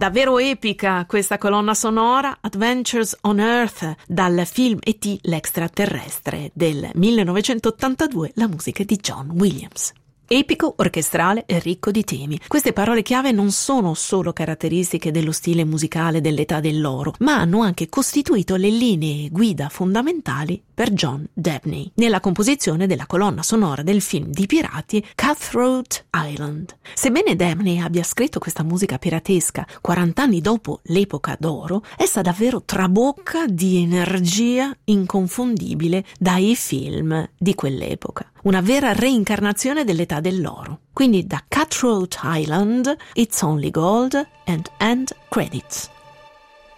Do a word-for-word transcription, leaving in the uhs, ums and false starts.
Davvero epica questa colonna sonora, Adventures on Earth, dal film E T l'extraterrestre del millenovecentottantadue, la musica di John Williams. Epico, orchestrale e ricco di temi. Queste parole chiave non sono solo caratteristiche dello stile musicale dell'età dell'oro, ma hanno anche costituito le linee guida fondamentali per John Debney nella composizione della colonna sonora del film di pirati Cutthroat Island. Sebbene Debney abbia scritto questa musica piratesca quaranta anni dopo l'epoca d'oro, essa davvero trabocca di energia inconfondibile dai film di quell'epoca. Una vera reincarnazione dell'età dell'oro. Quindi da Cutthroat Island, It's Only Gold and End Credits.